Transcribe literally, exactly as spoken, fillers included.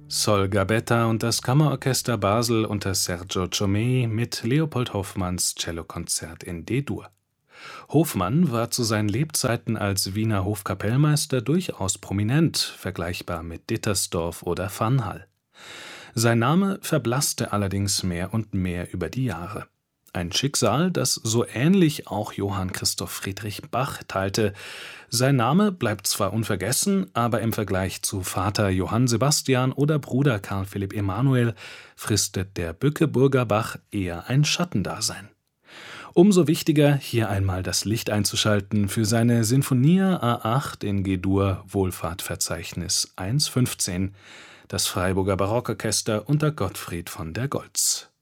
Sol Gabetta und das Kammerorchester Basel unter Sergio Tchomei mit Leopold Hoffmanns Cellokonzert in D-Dur. Hofmann war zu seinen Lebzeiten als Wiener Hofkapellmeister durchaus prominent, vergleichbar mit Dittersdorf oder Vanhall. Sein Name verblasste allerdings mehr und mehr über die Jahre. Ein Schicksal, das so ähnlich auch Johann Christoph Friedrich Bach teilte. Sein Name bleibt zwar unvergessen, aber im Vergleich zu Vater Johann Sebastian oder Bruder Karl Philipp Emanuel fristet der Bückeburger Bach eher ein Schattendasein. Umso wichtiger, hier einmal das Licht einzuschalten für seine Sinfonia A acht in G-Dur Wohlfahrtverzeichnis eins fünfzehn, das Freiburger Barockorchester unter Gottfried von der Goltz.